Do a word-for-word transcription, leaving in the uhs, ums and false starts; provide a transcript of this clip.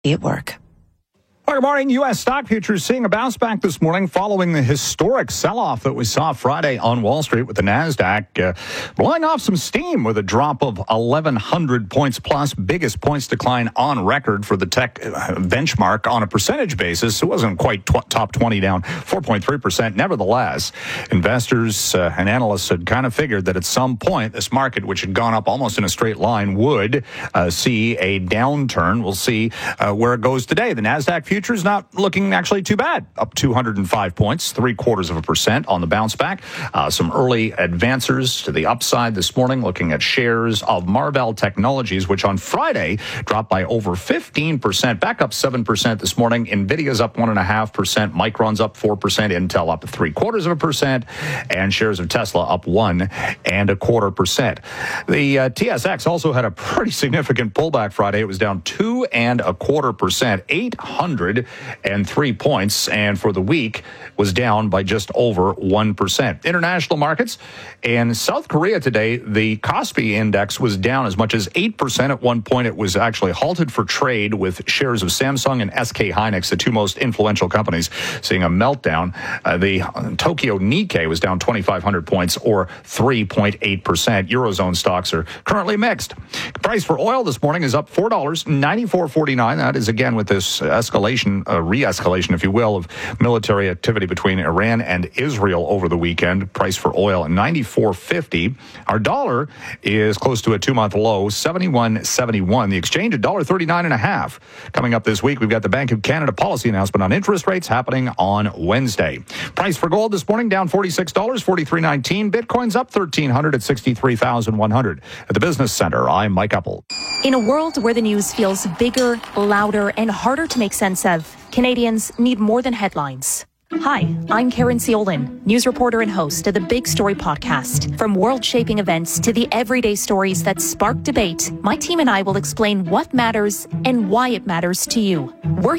at work. Well, good morning. U S stock futures seeing a bounce back this morning following the historic sell-off that we saw Friday on Wall Street, with the NASDAQ uh, blowing off some steam with a drop of eleven hundred points plus, biggest points decline on record for the tech benchmark on a percentage basis. It wasn't quite tw- top twenty, down four point three percent. Nevertheless, investors uh, and analysts had kind of figured that at some point this market, which had gone up almost in a straight line, would uh, see a downturn. We'll see uh, where it goes today. The NASDAQ futures not looking actually too bad, up two hundred five points, three quarters of a percent on the bounce back. Uh, some early advancers to the upside this morning, looking at shares of Marvell Technologies, which on Friday dropped by over fifteen percent, back up seven percent this morning. Nvidia's up one point five percent, Micron's up four percent, Intel up three quarters of a percent, and shares of Tesla up one and a quarter percent. The uh, T S X also had a pretty significant pullback Friday. It was down two and a quarter percent, eight hundred and three points, and for the week was down by just over one percent. International markets in South Korea today, the Kospi index was down as much as eight percent. At one point, it was actually halted for trade, with shares of Samsung and S K Hynix, the two most influential companies, seeing a meltdown. Uh, the Tokyo Nikkei was down twenty-five hundred points, or three point eight percent. Eurozone stocks are currently mixed. Price for oil this morning is up four dollars and ninety-four cents and forty-nine cents. That is, again, with this escalation, a re-escalation, if you will, of military activity between Iran and Israel over the weekend. Price for oil at ninety-four fifty. Our dollar is close to a two-month low, seventy-one seventy-one. The exchange at one dollar thirty-nine and a half. Coming up this week, we've got the Bank of Canada policy announcement on interest rates happening on Wednesday. Price for gold this morning down forty-six dollars, forty-three nineteen. Bitcoin's up thirteen hundred at sixty-three thousand one hundred. At the Business Center, I'm Mike Uppel. In a world where the news feels bigger, louder, and harder to make sense of, Canadians need more than headlines. Hi, I'm Karen Ciolin, news reporter and host of the Big Story podcast. From world-shaping events to the everyday stories that spark debate, my team and I will explain what matters and why it matters to you. We're